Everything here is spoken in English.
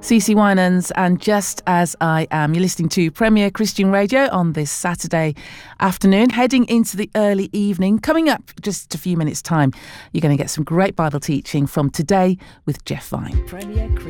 CeCe Winans and Just As I Am. You're listening to Premier Christian Radio on this Saturday afternoon, heading into the early evening. Coming up just a few minutes' time, you're going to get some great Bible teaching from Today with Jeff Vine. Premier Christian